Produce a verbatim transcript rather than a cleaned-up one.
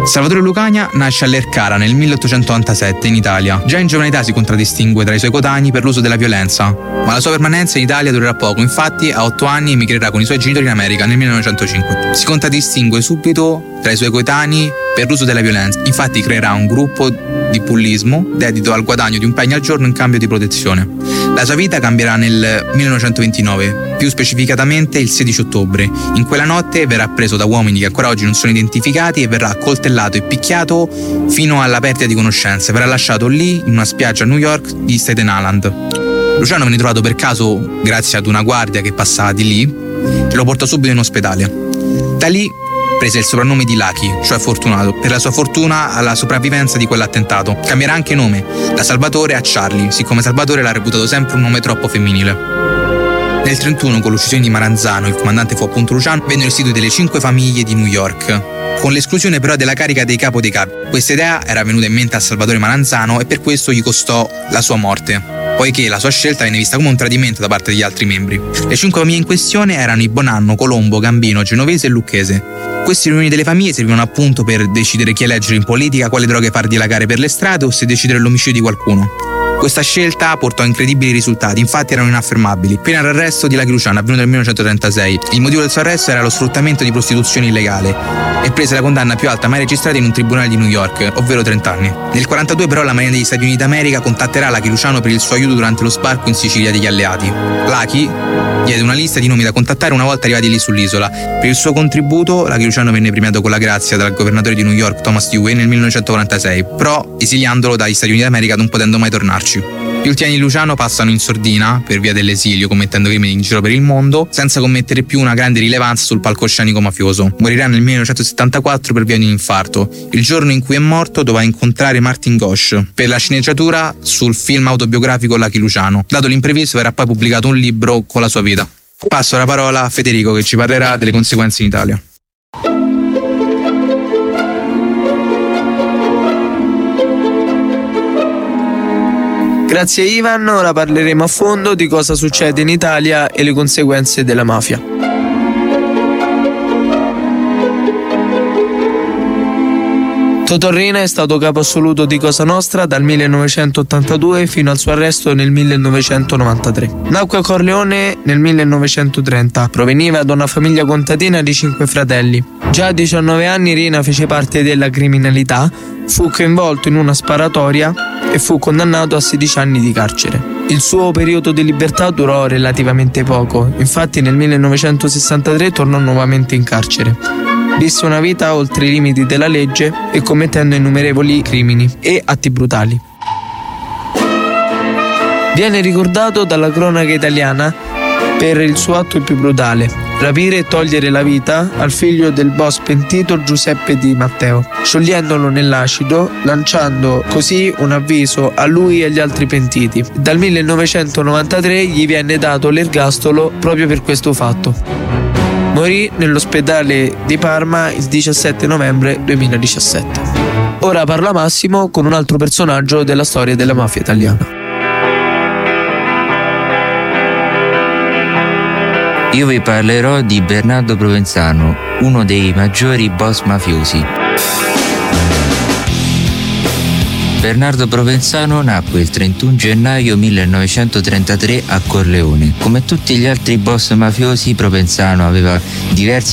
Salvatore Lucania nasce a Lercara nel milleottocentonovantasette in Italia. Già in giovane età si contraddistingue tra i suoi coetanei per l'uso della violenza, ma la sua permanenza in Italia durerà poco. Infatti a otto anni emigrerà con i suoi genitori in America nel millenovecentocinque. Si contraddistingue subito tra i suoi coetanei per l'uso della violenza. Infatti creerà un gruppo di bullismo dedito al guadagno di un pegno al giorno in cambio di protezione. La sua vita cambierà nel millenovecentoventinove, più specificatamente il sedici ottobre. In quella notte verrà preso da uomini che ancora oggi non sono identificati e verrà accoltellato e picchiato fino alla perdita di conoscenze. Verrà lasciato lì in una spiaggia a New York di Staten Island. Luciano venne trovato per caso grazie ad una guardia che passava di lì, che lo portò subito in ospedale. Da lì prese il soprannome di Lucky, cioè fortunato, per la sua fortuna alla sopravvivenza di quell'attentato. Cambierà anche nome, da Salvatore a Charlie, siccome Salvatore l'ha reputato sempre un nome troppo femminile. Nel trentuno, con l'uccisione di Maranzano, il comandante fu appunto Luciano, vennero istituite le cinque famiglie di New York, con l'esclusione però della carica dei capo dei capi. Questa idea era venuta in mente a Salvatore Maranzano e per questo gli costò la sua morte, poiché la sua scelta venne vista come un tradimento da parte degli altri membri. Le cinque famiglie in questione erano i Bonanno, Colombo, Gambino, Genovese e Lucchese. Queste riunioni delle famiglie servivano appunto per decidere chi eleggere in politica, quale droghe far dilagare per le strade o se decidere l'omicidio di qualcuno. Questa scelta portò a incredibili risultati, infatti erano inaffermabili. Fino all'arresto di Lucky Luciano, avvenuto nel millenovecentotrentasei. Il motivo del suo arresto era lo sfruttamento di prostituzione illegale e prese la condanna più alta mai registrata in un tribunale di New York, ovvero trenta anni. Nel quarantadue però la Marina degli Stati Uniti d'America contatterà Lucky Luciano per il suo aiuto durante lo sbarco in Sicilia degli alleati. Lucky diede una lista di nomi da contattare una volta arrivati lì sull'isola. Per il suo contributo Lucky Luciano venne premiato con la grazia dal governatore di New York Thomas Dewey nel millenovecentoquarantasei, però esiliandolo dagli Stati Uniti d'America non potendo mai tornarci. Gli ultimi anni di Luciano passano in sordina per via dell'esilio, commettendo crimini in giro per il mondo, senza commettere più una grande rilevanza sul palcoscenico mafioso. Morirà nel millenovecentosettantaquattro per via di un infarto. Il giorno in cui è morto doveva incontrare Martin Gosch per la sceneggiatura sul film autobiografico Lucky Luciano. Dato l'imprevisto verrà poi pubblicato un libro con la sua vita. Passo la parola a Federico che ci parlerà delle conseguenze in Italia. Grazie Ivan, ora parleremo a fondo di cosa succede in Italia e le conseguenze della mafia. Totò Riina è stato capo assoluto di Cosa Nostra dal millenovecentottantadue fino al suo arresto nel millenovecentonovantatré. Nacque a Corleone nel millenovecentotrenta, proveniva da una famiglia contadina di cinque fratelli. Già a diciannove anni Riina fece parte della criminalità, fu coinvolto in una sparatoria e fu condannato a sedici anni di carcere. Il suo periodo di libertà durò relativamente poco, infatti nel millenovecentosessantatré tornò nuovamente in carcere. Visse una vita oltre i limiti della legge e commettendo innumerevoli crimini e atti brutali. Viene ricordato dalla cronaca italiana per il suo atto più brutale: rapire e togliere la vita al figlio del boss pentito Giuseppe Di Matteo, sciogliendolo nell'acido, lanciando così un avviso a lui e agli altri pentiti. Dal millenovecentonovantatré gli viene dato l'ergastolo proprio per questo fatto. Morì nell'ospedale di Parma il diciassette novembre duemiladiciassette. Ora parla Massimo con un altro personaggio della storia della mafia italiana. Io vi parlerò di Bernardo Provenzano, uno dei maggiori boss mafiosi. Bernardo Provenzano nacque il trentuno gennaio millenovecentotrentatré a Corleone. Come tutti gli altri boss mafiosi, Provenzano aveva diversi